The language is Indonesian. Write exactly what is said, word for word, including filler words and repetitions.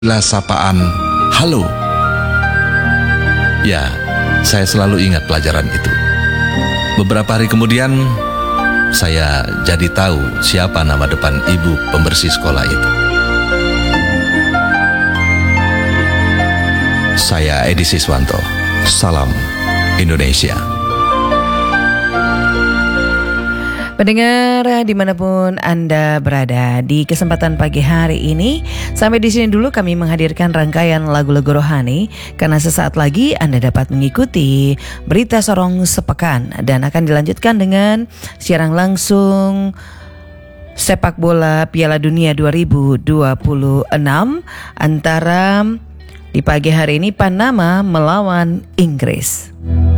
Lah sapaan halo. Ya, saya selalu ingat pelajaran itu. Beberapa hari kemudian, saya jadi tahu siapa nama depan ibu pembersih sekolah itu. Saya Edi Siswanto. Salam Indonesia. Pendengar dimanapun Anda berada, di kesempatan pagi hari ini sampai di sini dulu kami menghadirkan rangkaian lagu-lagu rohani, karena sesaat lagi Anda dapat mengikuti berita sorong sepekan dan akan dilanjutkan dengan siaran langsung sepak bola Piala Dunia dua ribu dua puluh enam antara di pagi hari ini Panama melawan Inggris.